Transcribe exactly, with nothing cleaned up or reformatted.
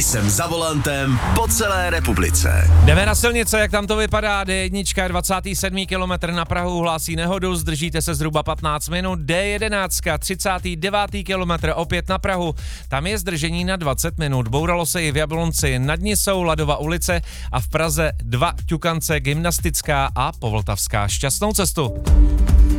Jsem za volantem po celé republice. Jdeme na silnice, jak tam to vypadá. D jedna, dvacátý sedmý kilometr na Prahu, hlásí nehodu, zdržíte se zhruba patnáct minut. D jedenáct, třicátý devátý kilometr opět na Prahu, tam je zdržení na dvacet minut. Bouralo se i v Jablonci, nad Nisou Ladova ulice a v Praze dva Ťukance, Gymnastická a Povltavská. Šťastnou cestu.